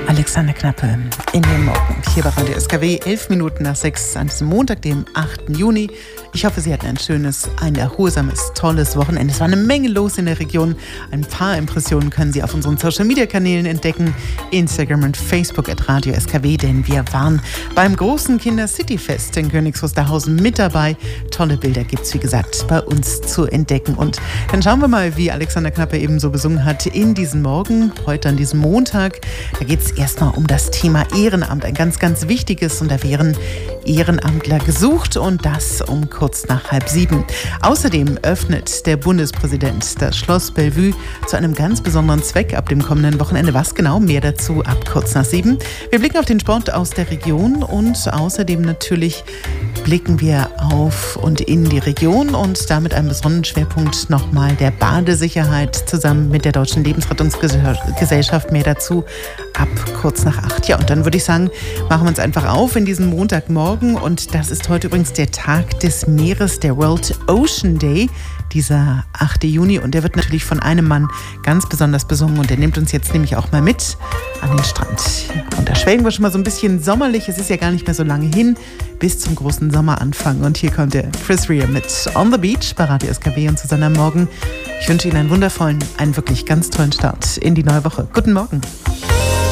Alexander Knappe in den Morgen. Hier bei Radio SKW, 11 Minuten nach 6 an diesem Montag, dem 8. Juni. Ich hoffe, Sie hatten ein schönes, ein erholsames, tolles Wochenende. Es war eine Menge los in der Region. Ein paar Impressionen können Sie auf unseren Social-Media-Kanälen entdecken. Instagram und Facebook @Radio SKW, denn wir waren beim großen Kinder-City-Fest in Königs Wusterhausen mit dabei. Tolle Bilder gibt es, wie gesagt, bei uns zu entdecken. Und dann schauen wir mal, wie Alexander Knappe eben so besungen hat in diesem Morgen, heute an diesem Montag. Da geht es erstmal um das Thema Ehrenamt, ein ganz, ganz wichtiges. Und da wären Ehrenamtler gesucht und das um kurz nach 6:30. Außerdem öffnet der Bundespräsident das Schloss Bellevue zu einem ganz besonderen Zweck ab dem kommenden Wochenende. Was genau? Mehr dazu ab kurz nach 7. Wir blicken auf den Sport aus der Region und außerdem natürlich blicken wir auf und in die Region und damit einen besonderen Schwerpunkt nochmal der Badesicherheit zusammen mit der Deutschen Lebensrettungsgesellschaft. Mehr dazu ab kurz nach 8. Ja, und dann würde ich sagen, machen wir uns einfach auf in diesen Montagmorgen. Und das ist heute übrigens der Tag des Meeres, der World Ocean Day, dieser 8. Juni. Und der wird natürlich von einem Mann ganz besonders besungen. Und der nimmt uns jetzt nämlich auch mal mit an den Strand. Und da schwelgen wir schon mal so ein bisschen sommerlich. Es ist ja gar nicht mehr so lange hin bis zum großen Sommeranfang. Und hier kommt der Chris Rea mit On the Beach bei Radio SKW und Susanne am Morgen. Ich wünsche Ihnen einen wundervollen, einen wirklich ganz tollen Start in die neue Woche. Guten Morgen.